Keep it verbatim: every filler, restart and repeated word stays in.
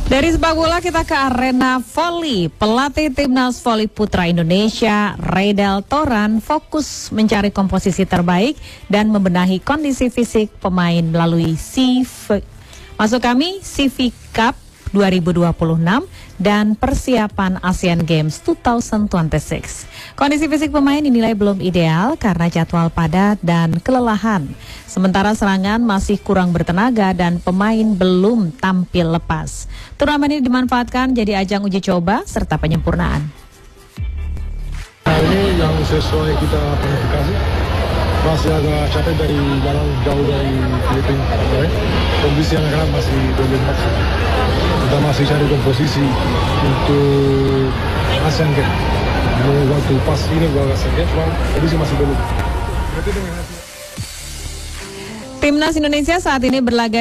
Dari sepak bola kita ke arena voli. Pelatih Timnas Voli Putra Indonesia, Reidel Toran, fokus mencari komposisi terbaik dan membenahi kondisi fisik pemain melalui C V, masuk kami C V Cup dua ribu dua puluh enam dan persiapan Asian Games dua ribu dua puluh enam. Kondisi fisik pemain dinilai belum ideal karena jadwal padat dan kelelahan. Sementara serangan masih kurang bertenaga dan pemain belum tampil lepas. Turnamen ini dimanfaatkan jadi ajang uji coba serta penyempurnaan. Nah, ini yang sesuai kita planifikasi. Masih agak capek dari jalan jauh dari Filipina. Kondisi anak-anak masih belum maksimal. Kita masih cari komposisi untuk Asian Games. Waktu pas ini gua Asian Games, kondisi masih belum. Timnas Indonesia saat ini berlaga